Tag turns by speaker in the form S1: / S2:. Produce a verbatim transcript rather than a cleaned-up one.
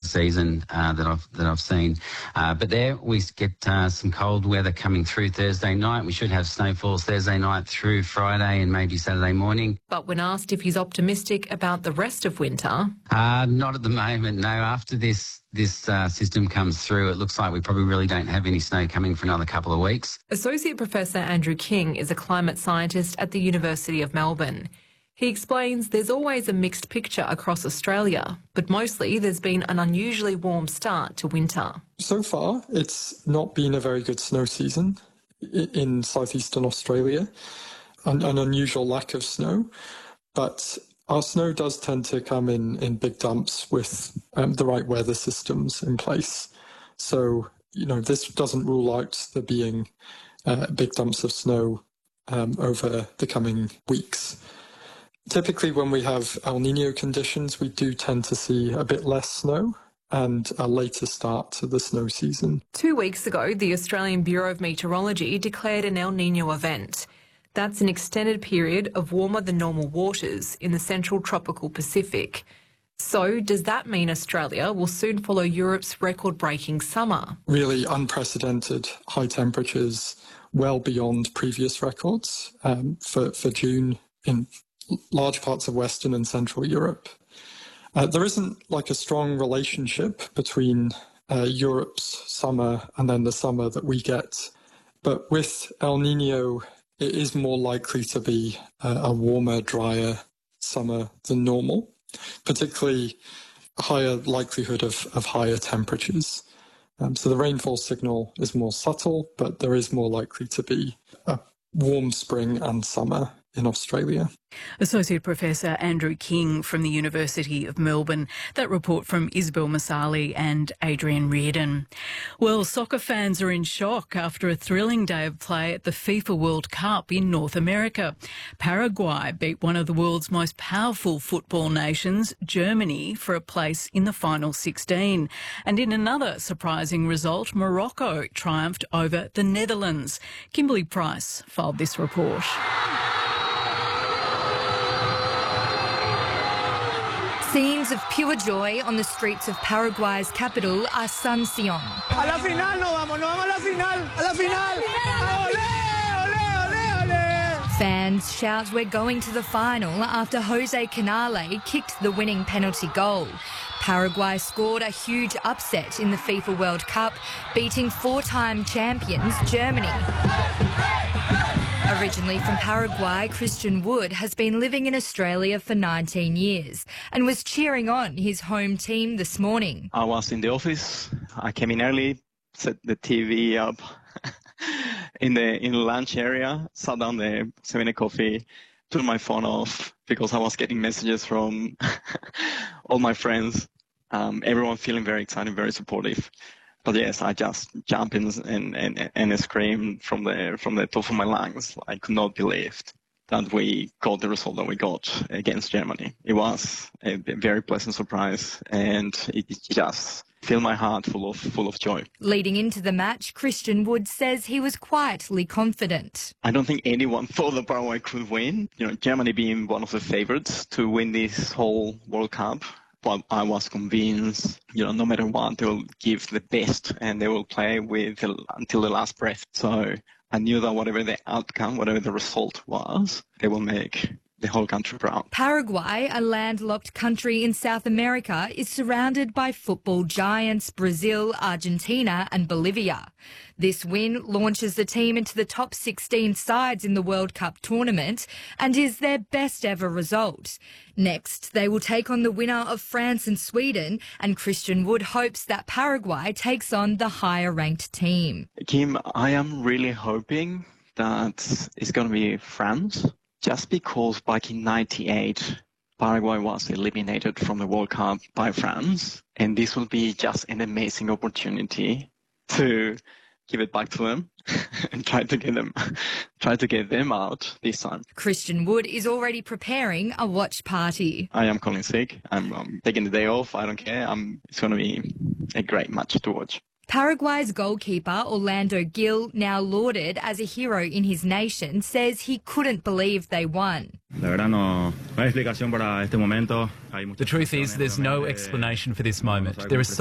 S1: season uh, that I've that I've seen. Uh, but there we get uh, some cold weather coming through Thursday night. We should have snowfalls Thursday night through Friday and maybe Saturday morning.
S2: But when asked if he's optimistic about the rest of winter,
S1: uh, not at the moment. No, after this this uh, system comes through, it looks like we probably really don't have any snow coming for another couple of weeks.
S2: Associate Professor Andrew King is a climate scientist at the University of Melbourne. He explains there's always a mixed picture across Australia, but mostly there's been an unusually warm start to winter.
S3: So far, it's not been a very good snow season in southeastern Australia, an, an unusual lack of snow, but our snow does tend to come in, in big dumps with um, the right weather systems in place. So, you know, this doesn't rule out there being uh, big dumps of snow um, over the coming weeks. Typically, when we have El Niño conditions, we do tend to see a bit less snow and a later start to the snow season.
S2: Two weeks ago, the Australian Bureau of Meteorology declared an El Niño event. That's an extended period of warmer than normal waters in the central tropical Pacific. So does that mean Australia will soon follow Europe's record-breaking summer?
S3: Really unprecedented high temperatures, well beyond previous records um, for, for June in large parts of Western and Central Europe. Uh, there isn't like a strong relationship between uh, Europe's summer and then the summer that we get. But with El Niño, it is more likely to be a, a warmer, drier summer than normal, particularly a higher likelihood of, of higher temperatures. Um, so the rainfall signal is more subtle, but there is more likely to be a warm spring and summer in Australia.
S4: Associate Professor Andrew King from the University of Melbourne. That report from Isabel Masali and Adrian Reardon. Well, soccer fans are in shock after a thrilling day of play at the FIFA World Cup in North America. Paraguay beat one of the world's most powerful football nations, Germany, for a place in the final sixteen. And in another surprising result, Morocco triumphed over the Netherlands. Kimberly Price filed this report.
S5: Scenes of pure joy on the streets of Paraguay's capital, Asuncion.
S6: A la final, no vamos, no vamos a la final, a la final. Olé, olé, olé, olé.
S5: Fans shout we're going to the final after Jose Canale kicked the winning penalty goal. Paraguay scored a huge upset in the FIFA World Cup, beating four-time champions Germany. Originally from Paraguay, Christian Wood has been living in Australia for nineteen years and was cheering on his home team this morning.
S7: I was in the office. I came in early, set the T V up in the in the lunch area, sat down there, having a coffee, turned my phone off because I was getting messages from all my friends. Um, everyone feeling very excited, very supportive. But yes, I just jumped in and, and, and screamed from the from the top of my lungs. I could not believe that we got the result that we got against Germany. It was a very pleasant surprise, and it just filled my heart full of full of joy.
S5: Leading into the match, Christian Wood says he was quietly confident.
S7: I don't think anyone thought that Paraguay could win. You know, Germany being one of the favourites to win this whole World Cup. But I was convinced, you know, no matter what, they will give the best and they will play with the, until the last breath. So I knew that whatever the outcome, whatever the result was, they will make the whole country proud.
S5: Paraguay, a landlocked country in South America, is surrounded by football giants Brazil, Argentina and Bolivia. This win launches the team into the top sixteen sides in the World Cup tournament and is their best ever result. Next, they will take on the winner of France and Sweden, and Christian Wood hopes that Paraguay takes on the higher-ranked team.
S7: Kim, I am really hoping that it's going to be France. Just because back in ninety-eight, Paraguay was eliminated from the World Cup by France, and this will be just an amazing opportunity to give it back to them and try to get them, try to get them out this time.
S5: Christian Wood is already preparing a watch party.
S7: I am calling sick. I'm, I'm taking the day off. I don't care. I'm, it's going to be a great match to watch.
S5: Paraguay's goalkeeper, Orlando Gil, now lauded as a hero in his nation, says he couldn't believe they won.
S8: The truth is there's no explanation for this moment. There is